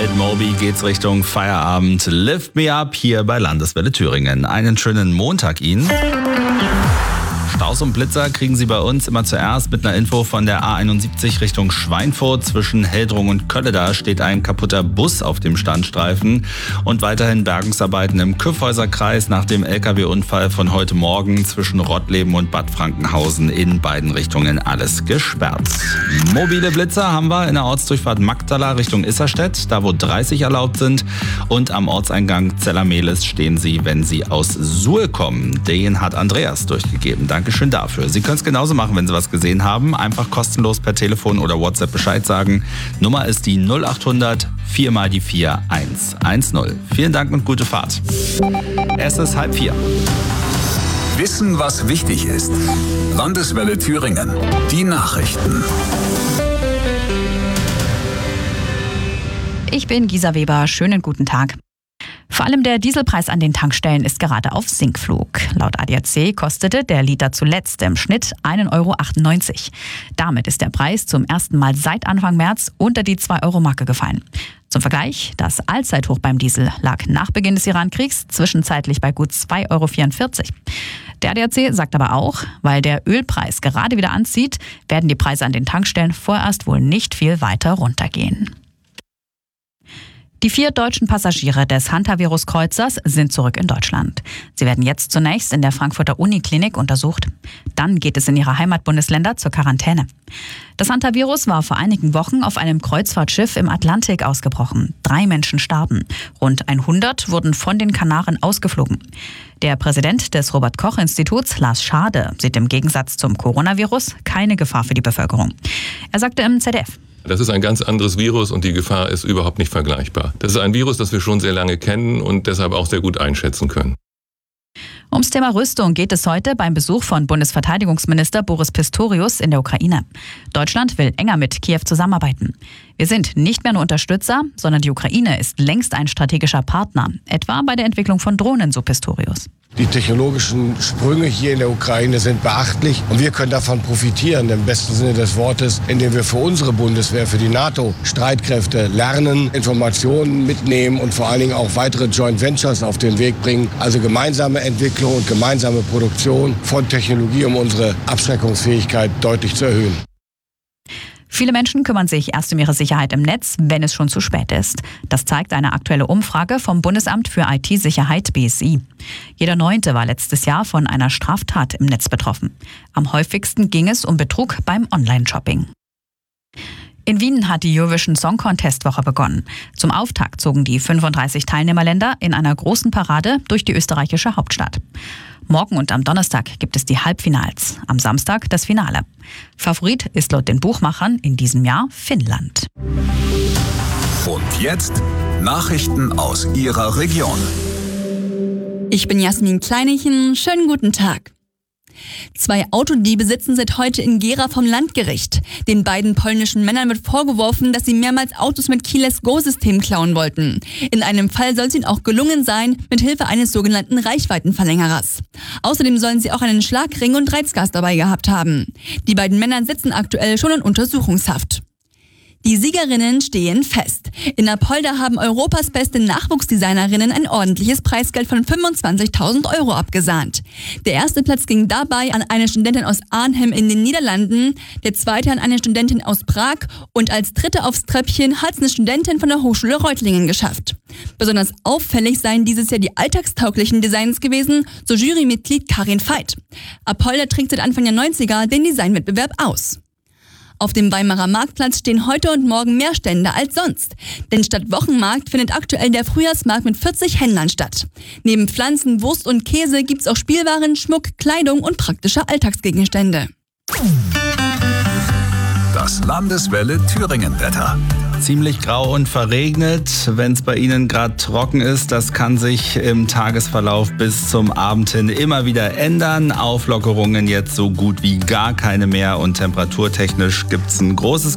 Mit Moby geht's Richtung Feierabend. Lift Me Up hier bei Landeswelle Thüringen. Einen schönen Montag Ihnen. Staus und Blitzer kriegen Sie bei uns immer zuerst mit einer Info von der A71 Richtung Schweinfurt. Zwischen Heldrung und Kölleda steht ein kaputter Bus auf dem Standstreifen. Und weiterhin Bergungsarbeiten im Kyffhäuserkreis nach dem LKW-Unfall von heute Morgen zwischen Rottleben und Bad Frankenhausen in beiden Richtungen alles gesperrt. Mobile Blitzer haben wir in der Ortsdurchfahrt Magdala Richtung Isserstedt, da wo 30 erlaubt sind. Und am Ortseingang Zellermehlis stehen sie, wenn Sie aus Suhl kommen. Den hat Andreas durchgegeben. Dankeschön dafür. Sie können es genauso machen, wenn Sie was gesehen haben. Einfach kostenlos per Telefon oder WhatsApp Bescheid sagen. Nummer ist die 0800 4 mal die 4 110. Vielen Dank und gute Fahrt. Es ist 3:30. Wissen, was wichtig ist. Landeswelle Thüringen. Die Nachrichten. Ich bin Gisa Weber. Schönen guten Tag. Vor allem der Dieselpreis an den Tankstellen ist gerade auf Sinkflug. Laut ADAC kostete der Liter zuletzt im Schnitt 1,98 €. Damit ist der Preis zum ersten Mal seit Anfang März unter die 2-Euro-Marke gefallen. Zum Vergleich, das Allzeithoch beim Diesel lag nach Beginn des Iran-Kriegs zwischenzeitlich bei gut 2,44 €. Der ADAC sagt aber auch, weil der Ölpreis gerade wieder anzieht, werden die Preise an den Tankstellen vorerst wohl nicht viel weiter runtergehen. Die 4 deutschen Passagiere des Hantavirus-Kreuzers sind zurück in Deutschland. Sie werden jetzt zunächst in der Frankfurter Uniklinik untersucht. Dann geht es in ihre Heimatbundesländer zur Quarantäne. Das Hantavirus war vor einigen Wochen auf einem Kreuzfahrtschiff im Atlantik ausgebrochen. 3 Menschen starben. Rund 100 wurden von den Kanaren ausgeflogen. Der Präsident des Robert-Koch-Instituts, Lars Schade, sieht im Gegensatz zum Coronavirus keine Gefahr für die Bevölkerung. Er sagte im ZDF: Das ist ein ganz anderes Virus und die Gefahr ist überhaupt nicht vergleichbar. Das ist ein Virus, das wir schon sehr lange kennen und deshalb auch sehr gut einschätzen können. Ums Thema Rüstung geht es heute beim Besuch von Bundesverteidigungsminister Boris Pistorius in der Ukraine. Deutschland will enger mit Kiew zusammenarbeiten. Wir sind nicht mehr nur Unterstützer, sondern die Ukraine ist längst ein strategischer Partner, etwa bei der Entwicklung von Drohnen, so Pistorius. Die technologischen Sprünge hier in der Ukraine sind beachtlich und wir können davon profitieren, im besten Sinne des Wortes, indem wir für unsere Bundeswehr, für die NATO-Streitkräfte lernen, Informationen mitnehmen und vor allen Dingen auch weitere Joint Ventures auf den Weg bringen. Also gemeinsame Entwicklung und gemeinsame Produktion von Technologie, um unsere Abschreckungsfähigkeit deutlich zu erhöhen. Viele Menschen kümmern sich erst um ihre Sicherheit im Netz, wenn es schon zu spät ist. Das zeigt eine aktuelle Umfrage vom Bundesamt für IT-Sicherheit BSI. Jeder 9. war letztes Jahr von einer Straftat im Netz betroffen. Am häufigsten ging es um Betrug beim Online-Shopping. In Wien hat die Eurovision Song Contest Woche begonnen. Zum Auftakt zogen die 35 Teilnehmerländer in einer großen Parade durch die österreichische Hauptstadt. Morgen und am Donnerstag gibt es die Halbfinals, am Samstag das Finale. Favorit ist laut den Buchmachern in diesem Jahr Finnland. Und jetzt Nachrichten aus Ihrer Region. Ich bin Jasmin Kleinichen, schönen guten Tag. 2 Autodiebe sitzen seit heute in Gera vom Landgericht. Den beiden polnischen Männern wird vorgeworfen, dass sie mehrmals Autos mit Keyless Go-System klauen wollten. In einem Fall soll es ihnen auch gelungen sein, mit Hilfe eines sogenannten Reichweitenverlängerers. Außerdem sollen sie auch einen Schlagring und Reizgas dabei gehabt haben. Die beiden Männer sitzen aktuell schon in Untersuchungshaft. Die Siegerinnen stehen fest. In Apolda haben Europas beste Nachwuchsdesignerinnen ein ordentliches Preisgeld von 25.000 € abgesahnt. Der erste Platz ging dabei an eine Studentin aus Arnhem in den Niederlanden, der zweite an eine Studentin aus Prag und als dritte aufs Treppchen hat es eine Studentin von der Hochschule Reutlingen geschafft. Besonders auffällig seien dieses Jahr die alltagstauglichen Designs gewesen, so Jurymitglied Karin Veit. Apolda trägt seit Anfang der 90er den Designwettbewerb aus. Auf dem Weimarer Marktplatz stehen heute und morgen mehr Stände als sonst. Denn statt Wochenmarkt findet aktuell der Frühjahrsmarkt mit 40 Händlern statt. Neben Pflanzen, Wurst und Käse gibt's auch Spielwaren, Schmuck, Kleidung und praktische Alltagsgegenstände. Das Landeswelle Thüringen-Wetter. Ziemlich grau und verregnet, wenn es bei Ihnen gerade trocken ist. Das kann sich im Tagesverlauf bis zum Abend hin immer wieder ändern. Auflockerungen jetzt so gut wie gar keine mehr und temperaturtechnisch gibt es ein großes